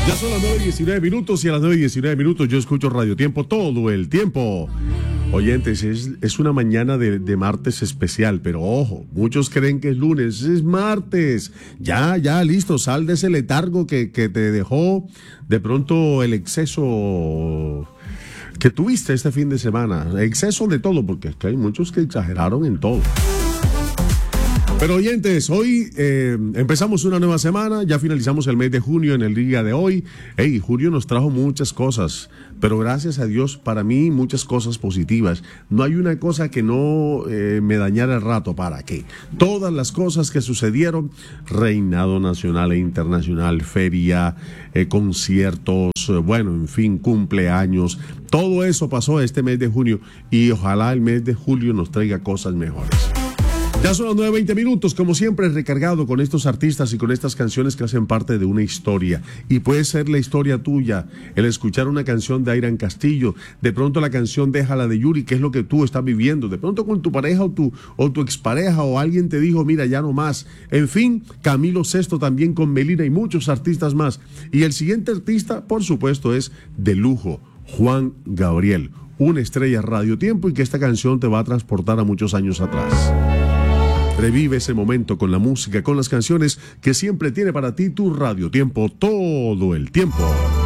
Ya son las 9:19 y a las 9:19 yo escucho Radio Tiempo todo el tiempo. Oyentes, es una mañana de martes especial, pero ojo, muchos creen que es lunes, es martes. Ya, listo, sal de ese letargo que te dejó de pronto el exceso que tuviste este fin de semana. Exceso de todo, porque es que hay muchos que exageraron en todo. Pero oyentes, hoy empezamos una nueva semana, ya finalizamos el mes de junio en el día de hoy. Junio nos trajo muchas cosas, pero gracias a Dios, para mí, muchas cosas positivas. No hay una cosa que no me dañara el rato, ¿para qué? Todas las cosas que sucedieron, reinado nacional e internacional, feria, conciertos, bueno, en fin, cumpleaños, todo eso pasó este mes de junio y ojalá el mes de julio nos traiga cosas mejores. Ya son las 9:20, como siempre, recargado con estos artistas y con estas canciones que hacen parte de una historia. Y puede ser la historia tuya, el escuchar una canción de Airan Castillo, de pronto la canción Déjala de Yuri, que es lo que tú estás viviendo, de pronto con tu pareja o tu expareja o alguien te dijo, mira, ya no más. En fin, Camilo Sesto también con Melina y muchos artistas más. Y el siguiente artista, por supuesto, es de lujo, Juan Gabriel, una estrella Radio Tiempo y que esta canción te va a transportar a muchos años atrás. Revive ese momento con la música, con las canciones que siempre tiene para ti tu Radio Tiempo todo el tiempo.